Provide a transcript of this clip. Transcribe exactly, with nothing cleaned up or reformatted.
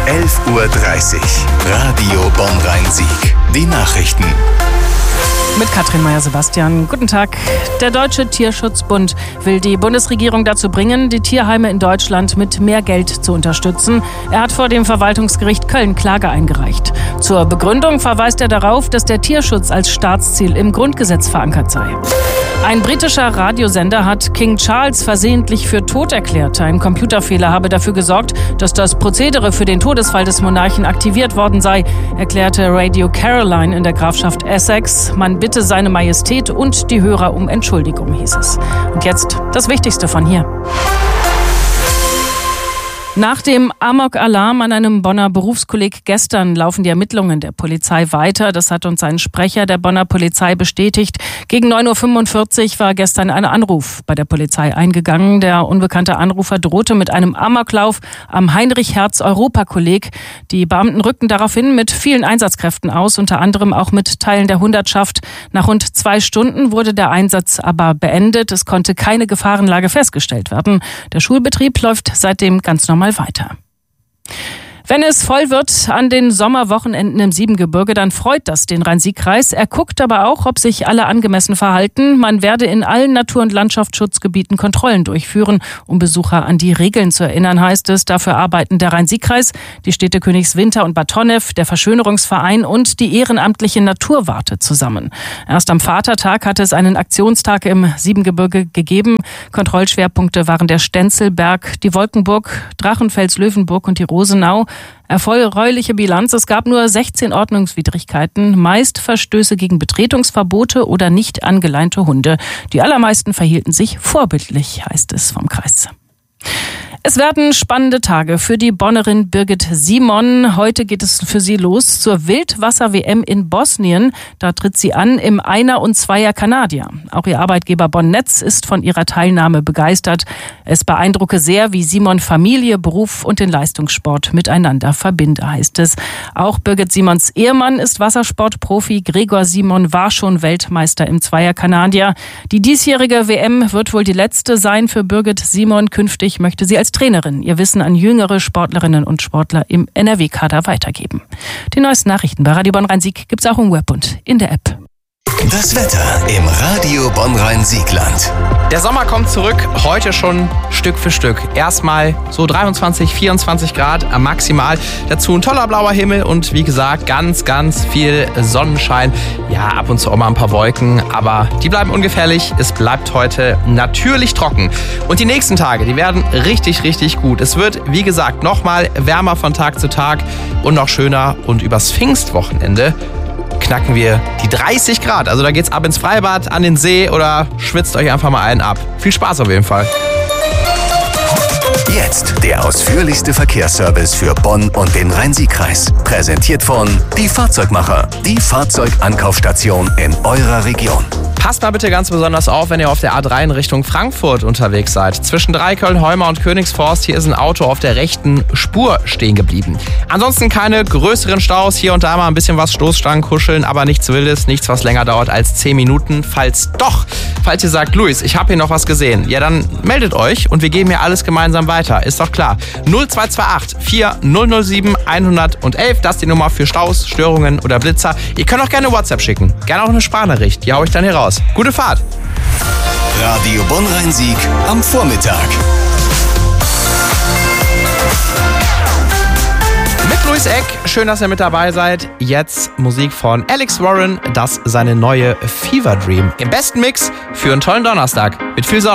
elf Uhr dreißig. Radio Bonn-Rhein-Sieg. Die Nachrichten. Mit Katrin Meyer-Sebastian. Guten Tag. Der Deutsche Tierschutzbund will die Bundesregierung dazu bringen, die Tierheime in Deutschland mit mehr Geld zu unterstützen. Er hat vor dem Verwaltungsgericht Köln Klage eingereicht. Zur Begründung verweist er darauf, dass der Tierschutz als Staatsziel im Grundgesetz verankert sei. Ein britischer Radiosender hat King Charles versehentlich für tot erklärt. Ein Computerfehler habe dafür gesorgt, dass das Prozedere für den Todesfall des Monarchen aktiviert worden sei, erklärte Radio Caroline in der Grafschaft Essex. Man bitte seine Majestät und die Hörer um Entschuldigung, hieß es. Und jetzt das Wichtigste von hier. Nach dem Amok-Alarm an einem Bonner Berufskolleg gestern laufen die Ermittlungen der Polizei weiter. Das hat uns ein Sprecher der Bonner Polizei bestätigt. Gegen neun Uhr fünfundvierzig war gestern ein Anruf bei der Polizei eingegangen. Der unbekannte Anrufer drohte mit einem Amoklauf am Heinrich-Hertz-Europa-Kolleg. Die Beamten rückten daraufhin mit vielen Einsatzkräften aus, unter anderem auch mit Teilen der Hundertschaft. Nach rund zwei Stunden wurde der Einsatz aber beendet. Es konnte keine Gefahrenlage festgestellt werden. Der Schulbetrieb läuft seitdem ganz normal weiter. Wenn es voll wird an den Sommerwochenenden im Siebengebirge, dann freut das den Rhein-Sieg-Kreis. Er guckt aber auch, ob sich alle angemessen verhalten. Man werde in allen Natur- und Landschaftsschutzgebieten Kontrollen durchführen, um Besucher an die Regeln zu erinnern, heißt es. Dafür arbeiten der Rhein-Sieg-Kreis, die Städte Königswinter und Bad Honnef, der Verschönerungsverein und die ehrenamtliche Naturwarte zusammen. Erst am Vatertag hatte es einen Aktionstag im Siebengebirge gegeben. Kontrollschwerpunkte waren der Stenzelberg, die Wolkenburg, Drachenfels-Löwenburg und die Rosenau. Erfreuliche Bilanz: Es gab nur sechzehn Ordnungswidrigkeiten, meist Verstöße gegen Betretungsverbote oder nicht angeleinte Hunde. Die allermeisten verhielten sich vorbildlich, heißt es vom Kreis. Es werden spannende Tage für die Bonnerin Birgit Simon. Heute geht es für sie los zur Wildwasser-W M in Bosnien. Da tritt sie an im Einer- und Zweier-Kanadier. Auch ihr Arbeitgeber Bonn-Netz ist von ihrer Teilnahme begeistert. Es beeindrucke sehr, wie Simon Familie, Beruf und den Leistungssport miteinander verbinde, heißt es. Auch Birgit Simons Ehemann ist Wassersportprofi. Gregor Simon war schon Weltmeister im Zweier-Kanadier. Die diesjährige W M wird wohl die letzte sein für Birgit Simon. Künftig möchte sie als Trainerin ihr Wissen an jüngere Sportlerinnen und Sportler im N R W-Kader weitergeben. Die neuesten Nachrichten bei Radio Bonn-Rhein-Sieg gibt's auch im Web und in der App. Das Wetter im Radio Bonn-Rhein-Siegland. Der Sommer kommt zurück, heute schon Stück für Stück. Erstmal so dreiundzwanzig, vierundzwanzig Grad maximal. Dazu ein toller blauer Himmel und wie gesagt ganz, ganz viel Sonnenschein. Ja, ab und zu auch mal ein paar Wolken, aber die bleiben ungefährlich. Es bleibt heute natürlich trocken. Und die nächsten Tage, die werden richtig, richtig gut. Es wird, wie gesagt, nochmal wärmer von Tag zu Tag und noch schöner. Und übers Pfingstwochenende knacken wir die dreißig Grad. Also da geht's ab ins Freibad, an den See oder schwitzt euch einfach mal einen ab. Viel Spaß auf jeden Fall. Jetzt der ausführlichste Verkehrsservice für Bonn und den Rhein-Sieg-Kreis. Präsentiert von Die Fahrzeugmacher, die Fahrzeugankaufstation in eurer Region. Passt mal bitte ganz besonders auf, wenn ihr auf der A drei in Richtung Frankfurt unterwegs seid. Zwischen Dreiköln, Heuma und Königsforst, hier ist ein Auto auf der rechten Spur stehen geblieben. Ansonsten keine größeren Staus, hier und da mal ein bisschen was Stoßstangen kuscheln, aber nichts Wildes, nichts, was länger dauert als zehn Minuten. Falls doch, falls ihr sagt, Luis, ich habe hier noch was gesehen, ja dann meldet euch und wir geben hier alles gemeinsam weiter, ist doch klar. null zwei zwei acht vier null null sieben eins eins eins, das ist die Nummer für Staus, Störungen oder Blitzer. Ihr könnt auch gerne WhatsApp schicken, gerne auch eine Sprachnachricht, die hau ich dann hier raus. Gute Fahrt! Radio Bonn-Rhein-Sieg am Vormittag. Mit Luis Eck, schön, dass ihr mit dabei seid. Jetzt Musik von Alex Warren, das seine neue Fever Dream. Im besten Mix für einen tollen Donnerstag mit viel Sonne.